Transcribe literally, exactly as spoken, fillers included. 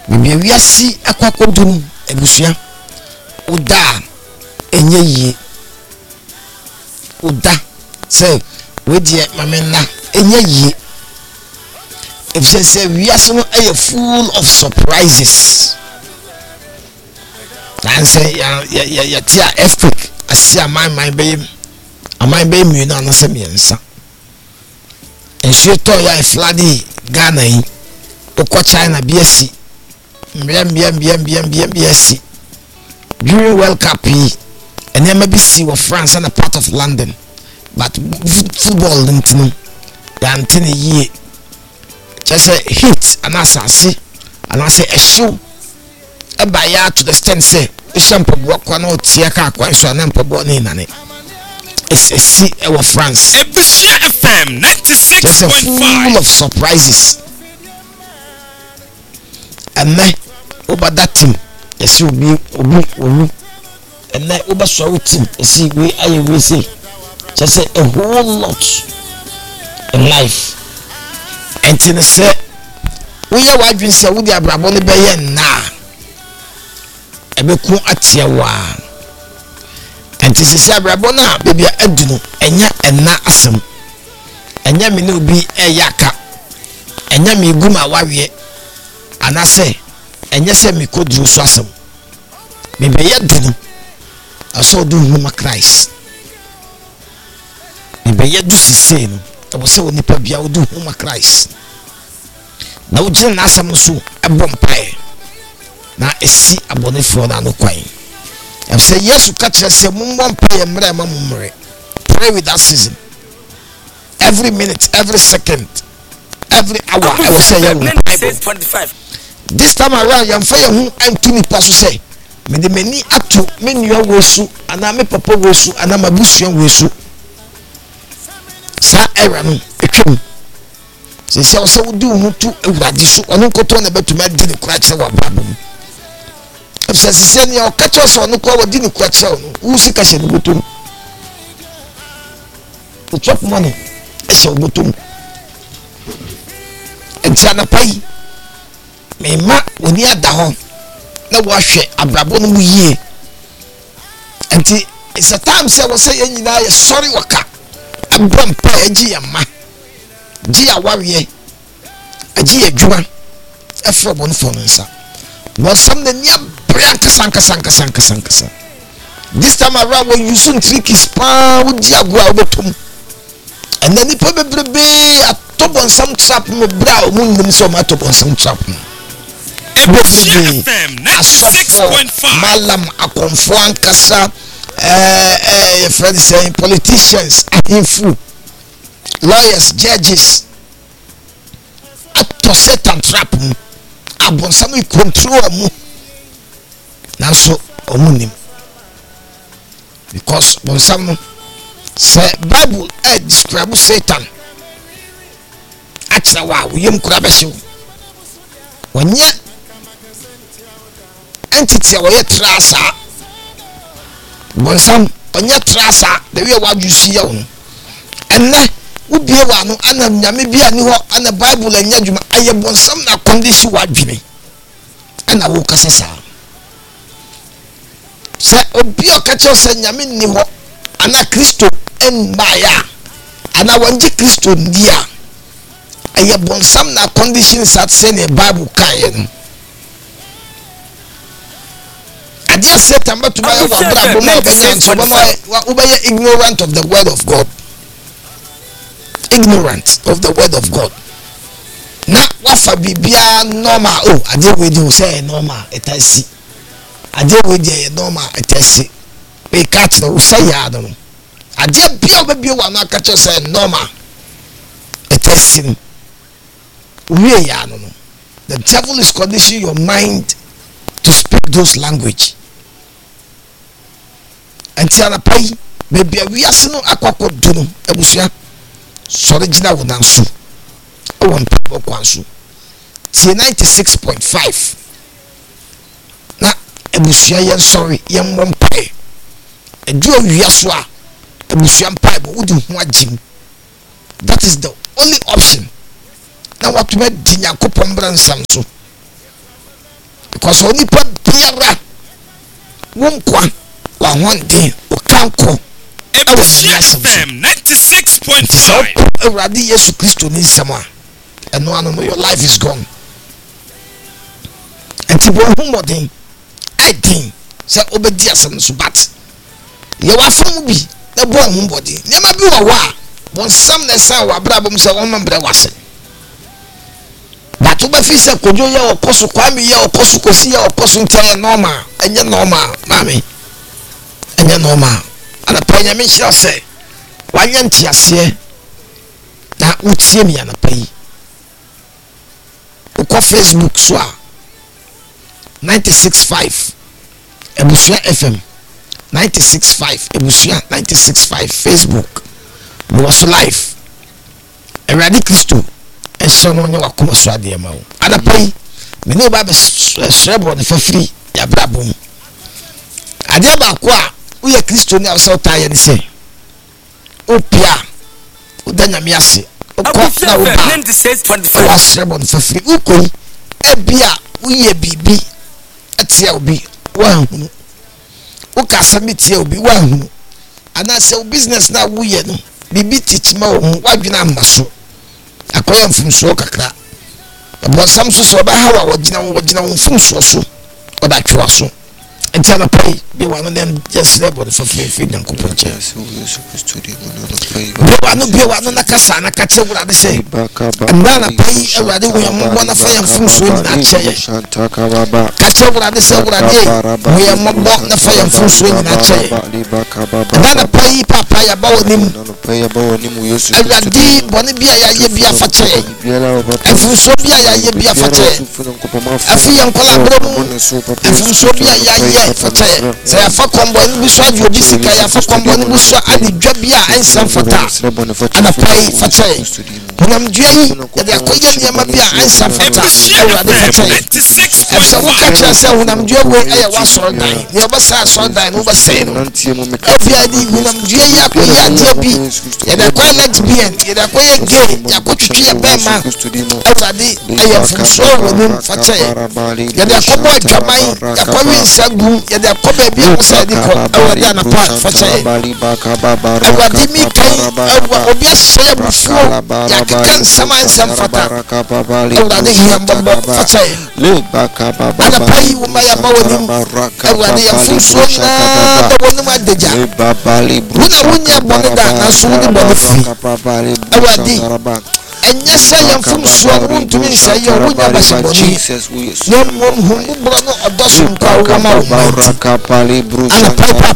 bibi wiase akwakodunu ebusua uda enye yi uda say we die mamena enye yi if say say wiase no are full of surprises and say ya ya ya tia earthquake asia my my be amai be mi na na se miensa enhwe to ya flooding Ghana yi okọ China B S C mbia mbia mbia mbia mbia B S C during World Cup yi and M B C of France and a part of London but football ntino ya ntine yi just a hit and asase and I say a show eba ya to the extent say ishampo bwakwa na otie ka akwa so na mpobo ni nane it's a see our France Ebusia F M ninety-six point five full of surprises and then over that team yes you be obi obi and then over so team see we I we say just say a whole lot in life and tin say we are wadwin say we dey abrabo ne be ye na ebeku atiewa enti sisi abrabo na bebia adunu enya enna asem enya me ne obi eyaka enya me guma wawe anase enya se me kodru so asem bebia yadunu aso du huma Christ bebia yadu sisi no ebo se oni pa bia odu huma Christ na ujina na asem so ebom pae na esi abonefo na no kwan I say yes, you catch us a mum pay and mamure. Pray with that season. Every minute, every second, every hour. I will say twenty-five. This time around, young fire who and to me pass say. Me the many up to many your wesu and I make papa wesu and I'm a bush young wesu. Sa erano, a trim. Say, so do who to a radisu or no cotton about to make dinner crash our problem. Sɛ sɛ ne o ka cho so no ko wodi ne kwa che no wo sika hye ne botom the chop money e hye botom entiana pai me ma oni ada ho na wo ahwe abrabo no mu yie enti it's a time say wo say yanyina ye sorry waka abram pa agi ya ma gi awawe agi adwuma e fro bon fo no nsa but some the near Sanka sanka sanka sanka sanka. This time around when you soon trick is pa with diagua botum. And then the probably be a top on some trap no brow moon them so much on some trap. Ebusia F M ninety-six point five. Malam akonfwan kasa eh eh friends saying politicians infu lawyers judges to set and trap abon some control mu nanso omunim because when some say Bible eh describe Satan atira wa yem kura behyew wonya entity wo ye trasa bon some onya trasa the way wa jusi ya wo enne ubie wa no ana nyame bia ni ho ana Bible anya dwuma aye bon some na condition wa dwene ana wo kasa sa se obi okacho se nyame ni ho ana Kristo en baya ana wanji Kristo ndia aye bon some na conditions at say the Bible kan adia Satan but to buy wa brabo mo benyan so no we ignorant of the word of God, ignorant of the word of God na wafa bibia normal oh ade we dey say normal etasi ade we dey normal etasi we catch the say ya no ade bia bibia wa na catch say normal etasi we ya no. The devil is conditioning your mind to speak those language and tiana pai bibia we asino akwakọ dunu ebusua sorry gina wonanso on pabo kwanso tie ninety-six point five na ebusua yen sorry yen mpai edu owiaso a ebusua mpai bo wudi ho agim. That is the only option. Now what to make dinya kopom bransam so because only pa biara won kwa wa honden o kanko F M ninety-six point five. Awurade Yesu Kristo ni nsema eno ano no your life is gone. Enti bo humodin edin se obedi asem so bat ye wa fam bi na bo humodin nema bi wa wa bon sam na sa wa bra bom se won mambre wase but oba fi se kojo ye okoso kwame ye okoso kosi ye okoso ntia normal enye normal mami enye normal ana panya me hira se wanya ntiase na utie mi ana pai uko Facebook so a ninety-six point five Ebusua F M ninety-six point five Ebusua ninety-six point five Facebook was live Awurade Kristo enso no nya wakoma so ade ma wo ana pai me no ba be srebo ne fafiri ya brabom ade ba ko a wo ye Kristo ni awso taye ni se opia udanya mi ase okọ na wo ba ninety-six point five was srebo ne fafiri ukoi ebia wo ye bibi atia obi wa hunu wo ka samitia obi wa hunu ana se business na wo ye no bibi teach ma wo wadwina amaso akoya mfumso kakra abo samso so ba hawa wagina wagina mfumso so oda twa so enti na pai be wano dem just lebo the fafi fi dan kupon che so Yesu Kristo de mo no pai be wano be wano na kasa na kache wurade se anda na pai awurade wo yammo bona fa yam mfumso ni na che kache wurade se wurade wo yammo bona fa yam mfumso ni na che anda na pai papa ya bawo nim awurade bone bia ya ye bia fa che mfumso bia ya ye bia fa che afi yan kola bro mfumso bia ya ye fata se ya fa kombo ni bi so adi obi sika ya fa kombo ni bi so adi dwa bia ansan fata ana pai fata honam dua yi ya de akoye ni ma bia ansan fata awurade fata e so wo ka kira se honam dua we aya wa so dan ni oba sa so dan no ba se no obi adi honam dua yi akoye adi obi ya de akoye lesbian ya de akoye gay ya ko twitwi ya be ma awurade aya fumso wo ni fata ya de akobo adwaman ya ko wi sagu ya de akoba bia ko sa di ko awurade na pa fata awurade mi kai obi ashe bufu ya kan saman sam fata awurade hiya mbombo fata le baka baba ana pai wo ma ya mawoni awurade ya funso na da woni ma deja wona wonya bone da na so ni bone fi awurade enya sa ya funso wontu mi sa ya wonya ba se bone no mo hu bro no odoso nka wo ma wo ana pai